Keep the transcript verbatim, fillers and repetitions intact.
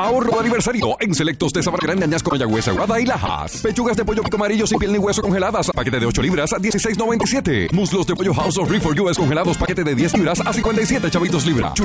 Ahorro de aniversario en selectos de sabor grande añasco Mayagüez, Aguada y Lajas. Pechugas de pollo pico amarillo sin piel ni hueso congeladas, paquete de ocho libras a dieciséis noventa y siete. Muslos de pollo House of Reef for U S congelados, paquete de diez libras a cincuenta y siete chavitos libra.